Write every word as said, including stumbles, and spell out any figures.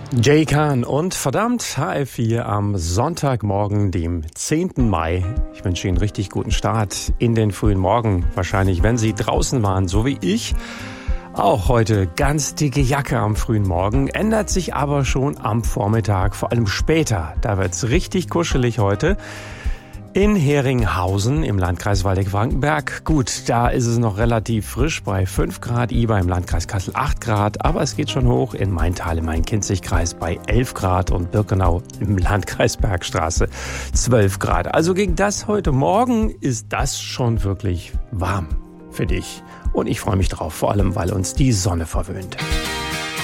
Jay Khan und verdammt H F vier am Sonntagmorgen, dem zehnten Mai. Ich wünsche Ihnen einen richtig guten Start in den frühen Morgen. Wahrscheinlich, wenn Sie draußen waren, so wie ich. Auch heute ganz dicke Jacke am frühen Morgen, ändert sich aber schon am Vormittag, vor allem später. Da wird's richtig kuschelig heute. In Heringhausen im Landkreis Waldeck-Frankenberg. Gut, da ist es noch relativ frisch bei fünf Grad, Iber im Landkreis Kassel acht Grad, aber es geht schon hoch in Maintal im Main-Kinzig-Kreis bei elf Grad und Birkenau im Landkreis Bergstraße zwölf Grad. Also gegen das heute Morgen ist das schon wirklich warm für dich. Und ich freue mich drauf, vor allem weil uns die Sonne verwöhnt.